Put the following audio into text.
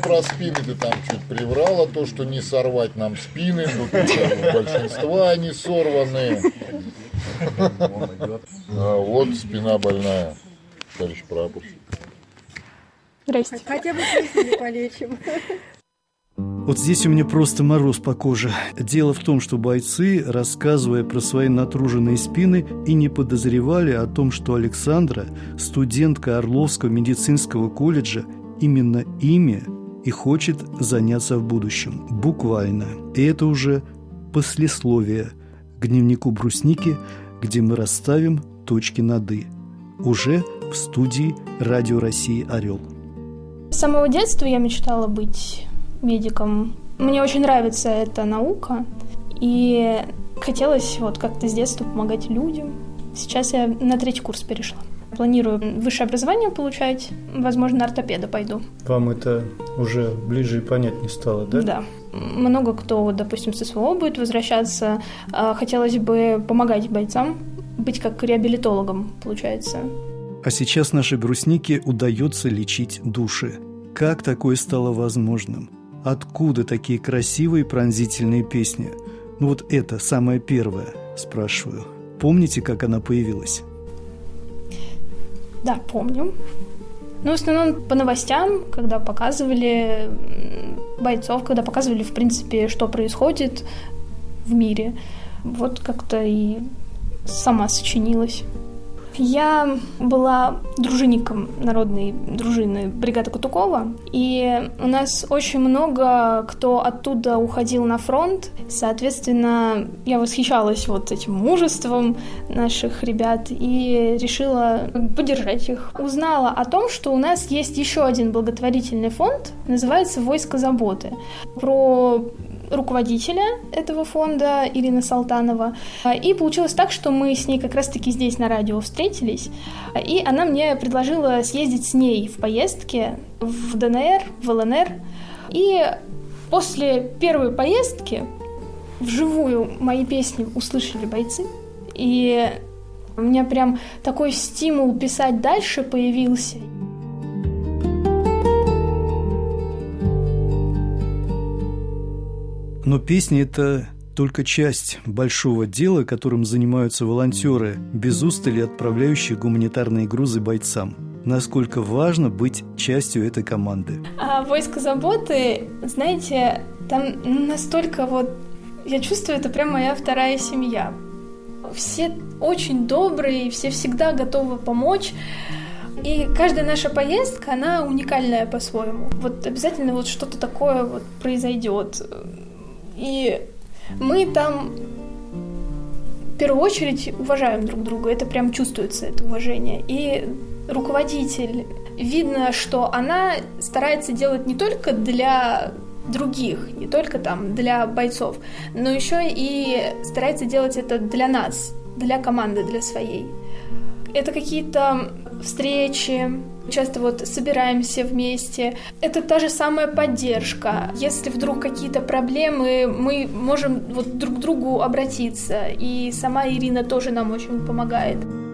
про спины ты там чуть приврала, то, что не сорвать нам спины, но у большинства они сорваны. Вот спина больная, товарищ прапорщик. Здрасте. Хотя бы спину полечим. Вот здесь у меня просто мороз по коже. Дело в том, что бойцы, рассказывая про свои натруженные спины, и не подозревали о том, что Александра, студентка Орловского медицинского колледжа, именно ими и хочет заняться в будущем. Буквально. И это уже послесловие к дневнику Брусники, где мы расставим точки над «и». Уже в студии Радио России «Орел». С самого детства я мечтала быть медиком. Мне очень нравится эта наука, и хотелось вот как-то с детства помогать людям. Сейчас я на 3-й курс перешла. Планирую высшее образование получать, возможно, на ортопеда пойду. Вам это уже ближе и понятнее стало, да? Да. Много кто, допустим, с СВО будет возвращаться. Хотелось бы помогать бойцам, быть как реабилитологом, получается. А сейчас нашей Бруснике удается лечить души. Как такое стало возможным? Откуда такие красивые пронзительные песни? Ну вот это самое первое, спрашиваю. Помните, как она появилась? Да, помню. Ну, в основном по новостям, когда показывали бойцов, когда показывали, в принципе, что происходит в мире. Вот как-то и сама сочинилась. Я была дружинником народной дружины бригады Кутукова, и у нас очень много кто оттуда уходил на фронт. Соответственно, я восхищалась вот этим мужеством наших ребят и решила поддержать их. Узнала о том, что у нас есть еще один благотворительный фонд, называется «Войско заботы». Про руководителя этого фонда Ирина Салтанова. И получилось так, что мы с ней как раз-таки здесь на радио встретились, и она мне предложила съездить с ней в поездке в ДНР, в ЛНР. И после первой поездки вживую мои песни услышали бойцы, и у меня прям такой стимул писать дальше появился. Но песни – это только часть большого дела, которым занимаются волонтеры, без устали отправляющие гуманитарные грузы бойцам. Насколько важно быть частью этой команды? «Войско заботы», знаете, там настолько вот... Я чувствую, это прям моя вторая семья. Все очень добрые, все всегда готовы помочь. И каждая наша поездка, она уникальная по-своему. Вот обязательно вот что-то такое вот произойдет. И мы там в первую очередь уважаем друг друга, это прям чувствуется, это уважение. И руководитель, видно, что она старается делать не только для других, не только там для бойцов, но еще и старается делать это для нас, для команды, для своей. Это какие-то встречи, часто вот собираемся вместе. Это та же самая поддержка. Если вдруг какие-то проблемы, мы можем вот друг к другу обратиться. И сама Ирина тоже нам очень помогает.